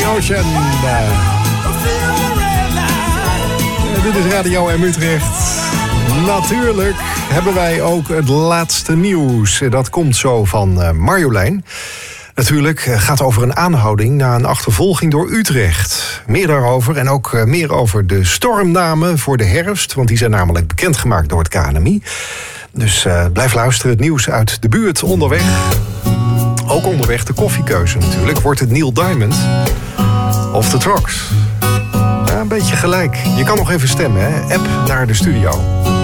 Ocean. Dit is Radio M Utrecht. Natuurlijk hebben wij ook het laatste nieuws. Dat komt zo van Marjolein. Natuurlijk gaat over een aanhouding na een achtervolging door Utrecht. Meer daarover en ook meer over de stormnamen voor de herfst. Want die zijn namelijk bekendgemaakt door het KNMI. Dus blijf luisteren. Het nieuws uit de buurt onderweg. Ook onderweg de koffiekeuze natuurlijk. Wordt het Neil Diamond of The Trucks? Ja, een beetje gelijk. Je kan nog even stemmen, hè? App naar de studio.